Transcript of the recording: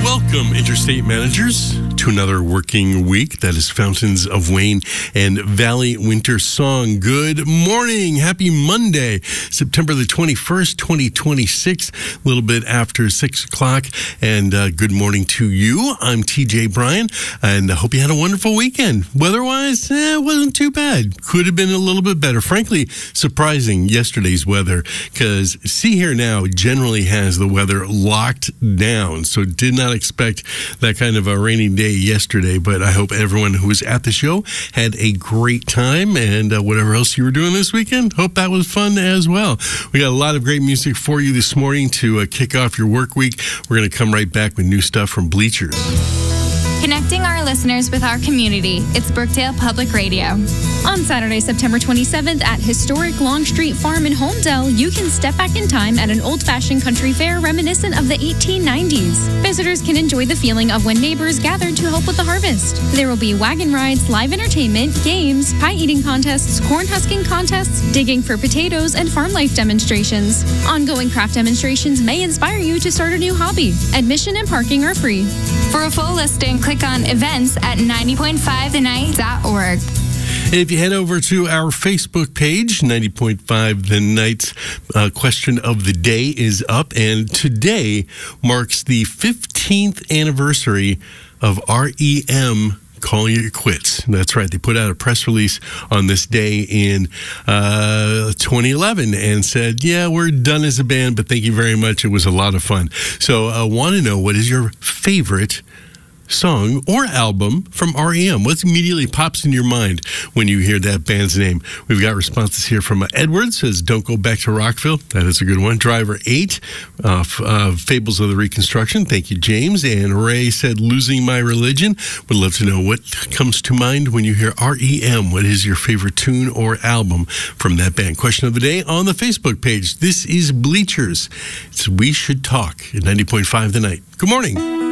Welcome, Interstate Managers, to another working week. That is Fountains of Wayne and Valley Winter Song. Good morning. Happy Monday, September the 21st, 2026, a little bit after 6 o'clock. And good morning to you. I'm TJ Bryan, and I hope you had a wonderful weekend. Weather-wise, it wasn't too bad. Could have been a little bit better. Frankly, surprising yesterday's weather, because See Here Now generally has the weather locked down, so did not expect that kind of a rainy day yesterday, but I hope everyone who was at the show had a great time, and whatever else you were doing this weekend, hope that was fun as well. We got a lot of great music for you this morning to kick off your work week. We're going to come right back with new stuff from Bleachers. Connecting our listeners with our community, it's Brookdale Public Radio. On Saturday, September 27th at historic Longstreet Farm in Holmdel, you can step back in time at an old-fashioned country fair reminiscent of the 1890s. Visitors can enjoy the feeling of when neighbors gathered to help with the harvest. There will be wagon rides, live entertainment, games, pie eating contests, corn husking contests, digging for potatoes, and farm life demonstrations. Ongoing craft demonstrations may inspire you to start a new hobby. Admission and parking are free. For a full listing, click on events at 90.5thenight.org. If you head over to our Facebook page, 90.5 The Night's question of the day is up, and today marks the 15th anniversary of REM calling it quits. That's right. They put out a press release on this day in 2011 and said, yeah, we're done as a band, but thank you very much. It was a lot of fun. So I want to know, what is your favorite song or album from REM? What immediately pops in your mind when you hear that band's name? We've got responses here from Edward, says Don't Go Back to Rockville. That is a good one. Driver 8, Fables of the Reconstruction. Thank you, James. And Ray said Losing My Religion. Would love to know what comes to mind when you hear REM. What is your favorite tune or album from that band? Question of the day on the Facebook page. This is Bleachers. It's We Should Talk at 90.5 The Night. Good morning.